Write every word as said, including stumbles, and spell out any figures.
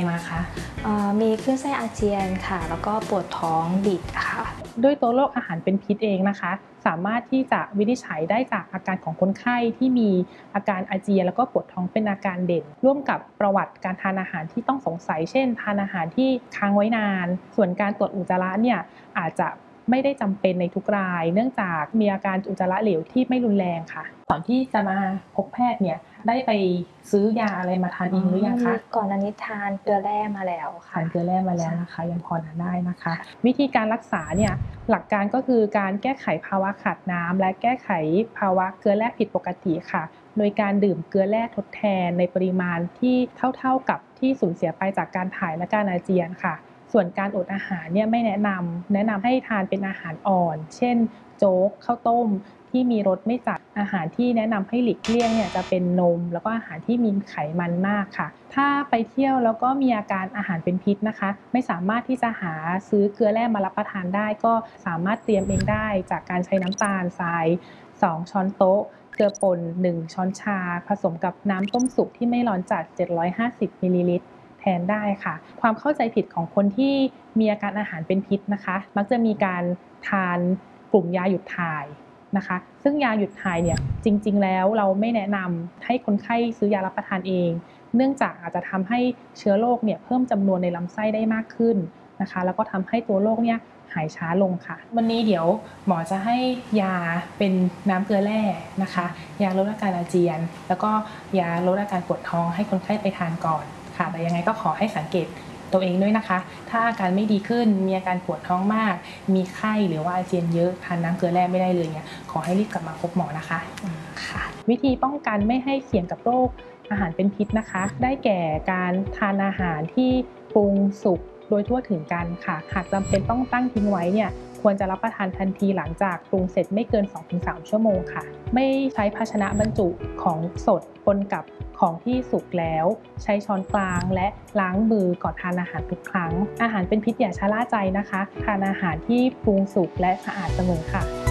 มาคะมีคลื่นไส้อาเจียนค่ะแล้วก็ปวดท้องบิดค่ะด้วยตัวโรคอาหารเป็นพิษเองนะคะสามารถที่จะวินิจฉัยได้จากอาการของคนไข้ที่มีอาการอาเจียนแล้วก็ปวดท้องเป็นอาการเด่นร่วมกับประวัติการทานอาหารที่ต้องสงสัยเช่นทานอาหารที่ค้างไว้นานส่วนการตรวจอุจจาระเนี่ยอาจจะไม่ได้จำเป็นในทุกรายเนื่องจากมีอาการอุจจาระเหลวที่ไม่รุนแรงค่ะก่อนที่จะมาพบแพทย์เนี่ยได้ไปซื้อยาอะไรมาทานเองหรือยังคะก่อนอันนี้ทานเกลือแร่มาแล้วค่ะทานเกลือแร่มาแล้วนะคะยังพอทานได้นะคะวิธีการรักษาเนี่ยหลักการก็คือการแก้ไขภาวะขาดน้ำและแก้ไขภาวะเกลือแร่ผิดปกติค่ะโดยการดื่มเกลือแร่ทดแทนในปริมาณที่เท่าๆกับที่สูญเสียไปจากการถ่ายและการอาเจียนค่ะส่วนการอดอาหารเนี่ยไม่แนะนำแนะนำให้ทานเป็นอาหารอ่อนเช่นโจ๊กข้าวต้มที่มีรสไม่จัดอาหารที่แนะนำให้หลีกเลี่ยงเนี่ยจะเป็นนมแล้วก็อาหารที่มีไขมันมากค่ะถ้าไปเที่ยวแล้วก็มีอาการอาหารเป็นพิษนะคะไม่สามารถที่จะหาซื้อเกลือแร่มารับประทานได้ก็สามารถเตรียมเองได้จากการใช้น้ำตาลทรายสองช้อนโต๊ะเกลือป่นหนึ่งช้อนชาผสมกับน้ำต้มสุกที่ไม่ร้อนจัดเจ็ดร้อยห้าสิบมิลลิลิตรแทนได้ค่ะความเข้าใจผิดของคนที่มีอาการอาหารเป็นพิษนะคะมักจะมีการทานกลุ่มยาหยุดถ่ายนะคะซึ่งยาหยุดถ่ายเนี่ยจริงๆแล้วเราไม่แนะนำให้คนไข้ซื้อยารับประทานเองเนื่องจากอาจจะทำให้เชื้อโรคเนี่ยเพิ่มจำนวนในลำไส้ได้มากขึ้นนะคะแล้วก็ทำให้ตัวโรคเนี่ยหายช้าลงค่ะวันนี้เดี๋ยวหมอจะให้ยาเป็นน้ำเกลือแร่นะคะยาลดอาการอาเจียนแล้วก็ยาลดอาการปวดท้องให้คนไข้ไปทานก่อนค่ะแต่ยังไงก็ขอให้สังเกตตัวเองด้วยนะคะถ้าอาการไม่ดีขึ้นมีอาการปวดท้องมากมีไข้หรือว่าอาเจียนเยอะทานน้ำเกลือแร่ไม่ได้เลยเนี่ยขอให้รีบกลับมาพบหมอนะคะค่ะวิธีป้องกันไม่ให้เสี่ยงกับโรคอาหารเป็นพิษนะคะได้แก่การทานอาหารที่ปรุงสุกโดยทั่วถึงกันค่ะหากจำเป็นต้องตั้งทิ้งไว้เนี่ยควรจะรับประทานทันทีหลังจากปรุงเสร็จไม่เกิน สองถึงสาม ชั่วโมงค่ะไม่ใช้ภาชนะบรรจุของสดปนกับของที่สุกแล้วใช้ช้อนกลางและล้างมือก่อนทานอาหารทุกครั้งอาหารเป็นพิษอย่าชะล่าใจนะคะทานอาหารที่ปรุงสุกและสะอาดเสมอค่ะ